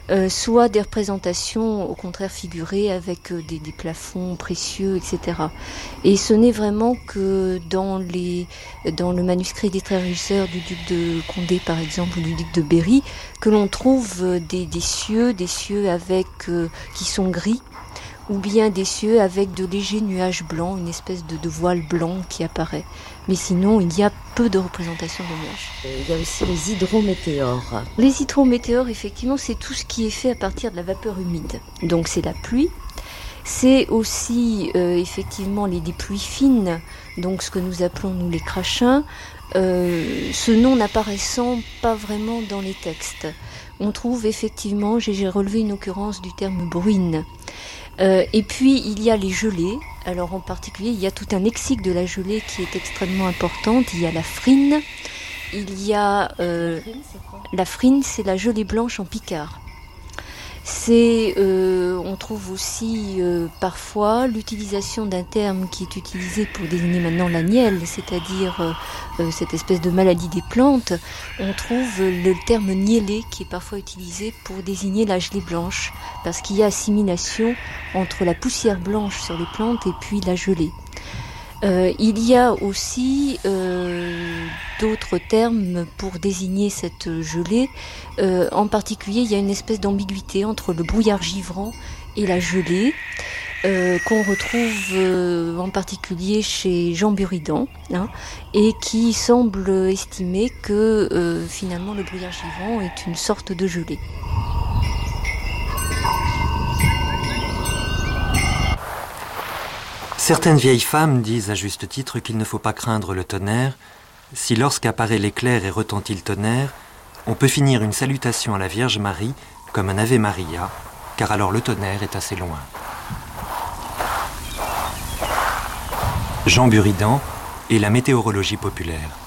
soit des représentations au contraire figurées avec des plafonds précieux, etc. Et ce n'est vraiment que dans le manuscrit des Traits régisseurs du duc de Condé par exemple ou du duc de Berry que l'on trouve des cieux avec qui sont gris, ou bien des cieux avec de légers nuages blancs, une espèce de voile blanc qui apparaît. Mais sinon, il y a peu de représentations de nuages. Il y a aussi les hydrométéores. Les hydrométéores, effectivement, c'est tout ce qui est fait à partir de la vapeur humide. Donc c'est la pluie. C'est aussi effectivement des pluies fines, donc ce que nous appelons nous les crachins, ce nom n'apparaissant pas vraiment dans les textes. On trouve effectivement, j'ai relevé une occurrence du terme bruine. Et puis il y a les gelées. Alors en particulier, il y a tout un lexique de la gelée qui est extrêmement importante. Il y a la frine. Il y a la frine, c'est la gelée blanche en picard. On trouve aussi parfois l'utilisation d'un terme qui est utilisé pour désigner maintenant la nielle, c'est-à-dire cette espèce de maladie des plantes. On trouve le terme niellé qui est parfois utilisé pour désigner la gelée blanche, parce qu'il y a assimilation entre la poussière blanche sur les plantes et puis la gelée. Il y a aussi d'autres termes pour désigner cette gelée. En particulier, il y a une espèce d'ambiguïté entre le brouillard givrant et la gelée, qu'on retrouve en particulier chez Jean Buridan, et qui semble estimer que finalement le brouillard givrant est une sorte de gelée. Certaines vieilles femmes disent à juste titre qu'il ne faut pas craindre le tonnerre, si lorsqu'apparaît l'éclair et retentit le tonnerre, on peut finir une salutation à la Vierge Marie comme un Ave Maria, car alors le tonnerre est assez loin. Jean Buridan et la météorologie populaire.